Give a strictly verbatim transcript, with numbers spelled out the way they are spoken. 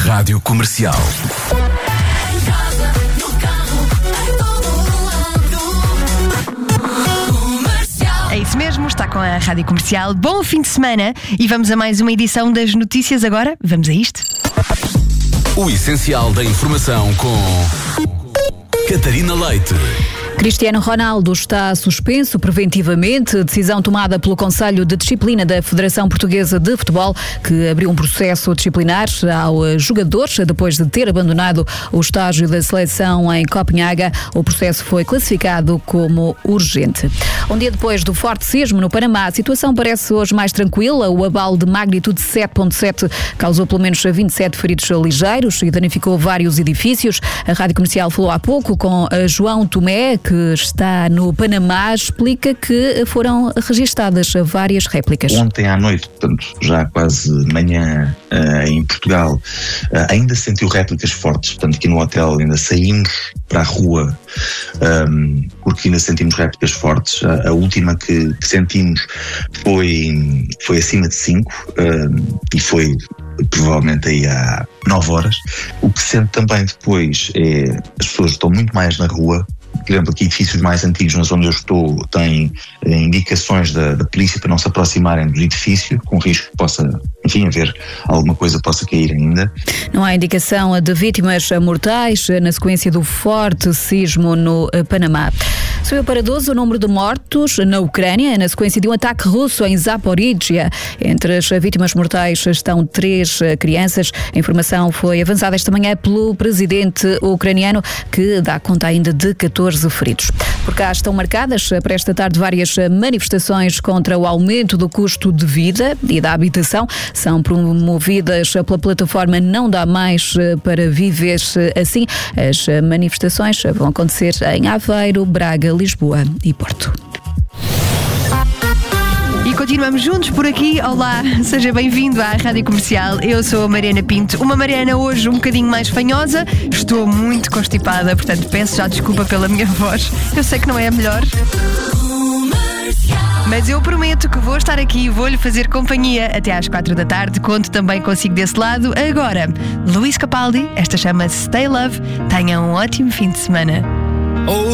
Rádio Comercial. É isso mesmo, está com a Rádio Comercial. Bom fim de semana e vamos a mais uma edição das notícias agora. Vamos a isto. O essencial da informação com Catarina Leite. Cristiano Ronaldo está suspenso preventivamente, decisão tomada pelo Conselho de Disciplina da Federação Portuguesa de Futebol, que abriu um processo disciplinar ao jogador depois de ter abandonado o estágio da seleção em Copenhaga. O processo foi classificado como urgente. Um dia depois do forte sismo no Panamá, a situação parece hoje mais tranquila. O abalo de magnitude sete vírgula sete causou pelo menos vinte e sete feridos ligeiros e danificou vários edifícios. A Rádio Comercial falou há pouco com João Tomé, que está no Panamá, explica que foram registadas várias réplicas. Ontem à noite, portanto, já quase manhã uh, em Portugal, uh, ainda se sentiu réplicas fortes, portanto, aqui no hotel ainda saímos para a rua um, porque ainda sentimos réplicas fortes. A, a última que, que sentimos foi, foi acima de cinco um, e foi provavelmente aí há nove horas. O que se sente também depois é as pessoas estão muito mais na rua. Por exemplo, aqui edifícios mais antigos, na zona onde eu estou, têm eh, indicações da, da polícia para não se aproximarem do edifício, com risco que possa, enfim, haver alguma coisa que possa cair ainda. Não há indicação de vítimas mortais na sequência do forte sismo no Panamá. Subiu para doze o número de mortos na Ucrânia, na sequência de um ataque russo em Zaporizhia. Entre as vítimas mortais estão três crianças. A informação foi avançada esta manhã pelo presidente ucraniano, que dá conta ainda de catorze feridos. Por cá estão marcadas para esta tarde várias manifestações contra o aumento do custo de vida e da habitação. São promovidas pela plataforma Não Dá Mais para Viver Assim. As manifestações vão acontecer em Aveiro, Braga, Lisboa e Porto. E continuamos juntos por aqui. Olá, seja bem-vindo à Rádio Comercial. Eu sou a Mariana Pinto. Uma Mariana hoje um bocadinho mais fanhosa. Estou muito constipada, portanto peço já desculpa pela minha voz. Eu sei que não é a melhor, mas eu prometo que vou estar aqui e vou-lhe fazer companhia até às quatro da tarde. Conto também consigo desse lado. Agora, Luís Capaldi, esta chama-se Stay Love. Tenha um ótimo fim de semana.